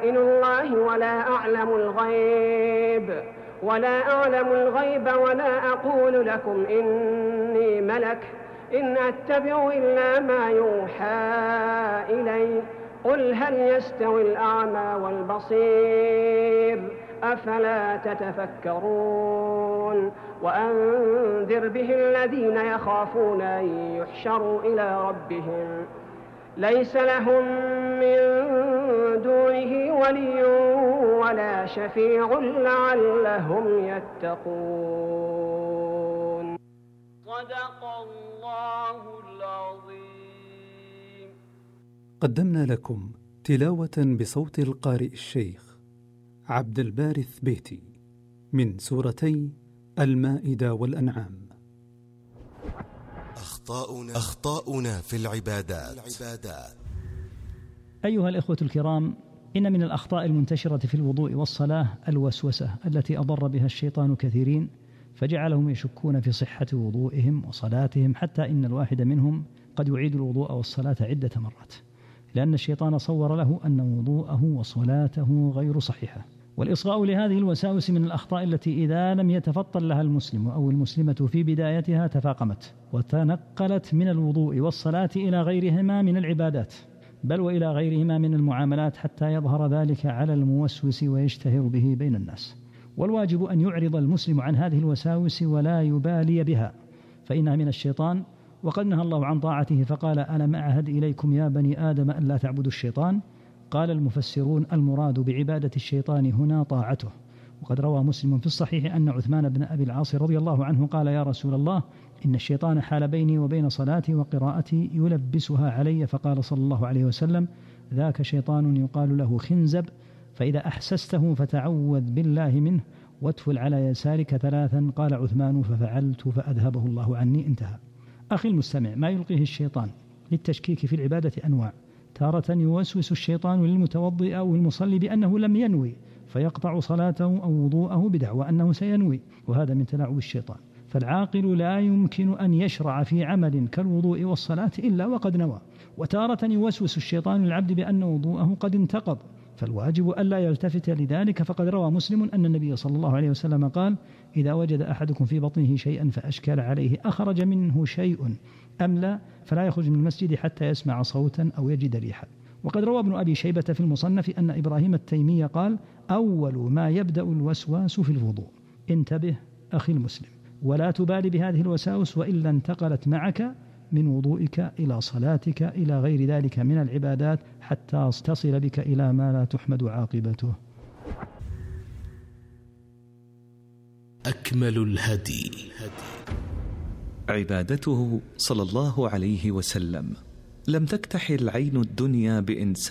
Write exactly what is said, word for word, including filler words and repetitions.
خزائن الله ولا أعلم الغيب ولا أعلم الغيب ولا أقول لكم إني ملك إن أتبع إلا ما يوحى إلي قل هل يستوي الأعمى والبصير أفلا تتفكرون وأنذر به الذين يخافون أن يحشروا إلى ربهم ليس لهم من دونه ولي ولا شفيع لعلهم يتقون. صدق الله العظيم. قدمنا لكم تلاوة بصوت القارئ الشيخ عبد الباري الثبيتي من سورتي المائدة والأنعام. أخطاؤنا, أخطاؤنا في العبادات. أيها الإخوة الكرام، إن من الأخطاء المنتشرة في الوضوء والصلاة الوسوسة التي أضر بها الشيطان كثيرين فجعلهم يشكون في صحة وضوئهم وصلاتهم، حتى إن الواحد منهم قد يعيد الوضوء والصلاة عدة مرات، لأن الشيطان صور له أن وضوءه وصلاته غير صحيحة. والإصغاء لهذه الوساوس من الأخطاء التي إذا لم يتفطن لها المسلم أو المسلمة في بدايتها تفاقمت وتنقلت من الوضوء والصلاة إلى غيرهما من العبادات، بل وإلى غيرهما من المعاملات، حتى يظهر ذلك على الموسوس ويشتهر به بين الناس. والواجب أن يعرض المسلم عن هذه الوساوس ولا يبالي بها، فإنها من الشيطان، وقد نهى الله عن طاعته فقال: ألم أعهد إليكم يا بني آدم أن لا تعبدوا الشيطان. قال المفسرون: المراد بعبادة الشيطان هنا طاعته. وقد روى مسلم في الصحيح أن عثمان بن أبي العاص رضي الله عنه قال: يا رسول الله، إن الشيطان حال بيني وبين صلاتي وقراءتي يلبسها علي. فقال صلى الله عليه وسلم: ذاك شيطان يقال له خنزب، فإذا أحسسته فتعوذ بالله منه واتفل على يسارك ثلاثا. قال عثمان: ففعلت فأذهبه الله عني. انتهى. أخي المستمع، ما يلقيه الشيطان للتشكيك في العبادة أنواع. تارة يوسوس الشيطان للمتوضئ أو المصلي بأنه لم ينوي فيقطع صلاته أو وضوءه بدعوى أنه سينوي، وهذا من تلاعب الشيطان. فالعاقل لا يمكن أن يشرع في عمل كالوضوء والصلاة إلا وقد نوى. وتارة يوسوس الشيطان للعبد بأن وضوءه قد انتقض، فالواجب ألا يلتفت لذلك. فقد روى مسلم أن النبي صلى الله عليه وسلم قال: إذا وجد أحدكم في بطنه شيئا فأشكل عليه أخرج منه شيء أم لا، فلا يخرج من المسجد حتى يسمع صوتا أو يجد ريحا. وقد روى ابن أبي شيبة في المصنف أن إبراهيم التيمي قال: أول ما يبدأ الوسواس في الوضوء. انتبه أخي المسلم، ولا تبالي بهذه الوساوس، وإلا انتقلت معك من وضوئك إلى صلاتك إلى غير ذلك من العبادات، حتى تصل بك إلى ما لا تحمد عاقبته. أكمل الهدي عبادته صلى الله عليه وسلم. لم تكتحل عين الدنيا بإنسان